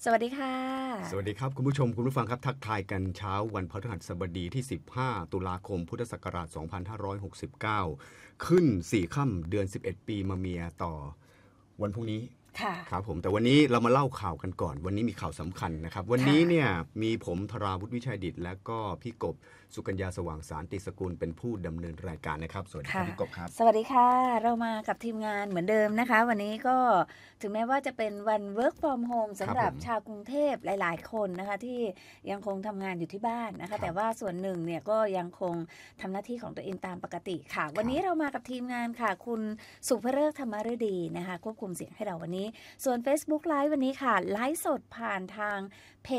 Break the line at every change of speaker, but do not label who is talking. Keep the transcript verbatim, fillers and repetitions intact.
สวัสดีค่ะ
สวัสดีครับคุณผู้ชมคุณผู้ฟังครับทักทายกันเช้าวันพฤหัสบดีที่สิบห้าตุลาคมพุทธศักราชสองพันห้าร้อยหกสิบเก้าขึ้นสี่ค่ำเดือนสิบเอ็ดปีมะเมียต่อวันพรุ่งนี้
ค่ะ
ครับผมแต่วันนี้เรามาเล่าข่าวกันก่อนวันนี้มีข่าวสำคัญนะครับวัน
ค่ะ
นี้เนี่ยมีผมธราวุฒิวิชัยดิษฐ์และก็พี่กบสุกัญญาสว่างสารติสกุลเป็นผู้ดำเนินรายการนะครับสวัสดีครับ
ค่ะ
พี่กบครับ
สวัสดีค่ะเรามากับทีมงานเหมือนเดิมนะคะวันนี้ก็ถึงแม้ว่าจะเป็นวัน work from home สำหรับชาวกรุงเทพหลายๆคนนะคะที่ยังคงทำงานอยู่ที่บ้านนะคะแต่ว่าส่วนหนึ่งเนี่ยก็ยังคงทำหน้าที่ของตัวเองตามปกติค่ะวันนี้เรามากับทีมงานค่ะคุณสุภฤกษ์ธรรมฤดีนะคะควบคุมเสียงให้เราวันนี้ส่วน Facebook Live วันนี้ค่ะไลฟ์สดผ่านทางเพ